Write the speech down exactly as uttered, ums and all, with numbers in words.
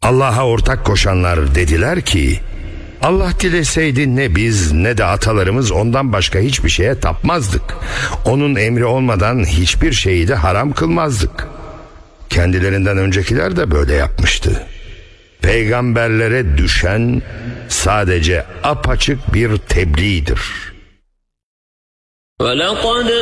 Allah'a ortak koşanlar dediler ki, Allah dileseydi ne biz ne de atalarımız ondan başka hiçbir şeye tapmazdık. Onun emri olmadan hiçbir şeyi de haram kılmazdık. Kendilerinden öncekiler de böyle yapmıştı. Peygamberlere düşen sadece apaçık bir tebliğdir. وَلَقَدْ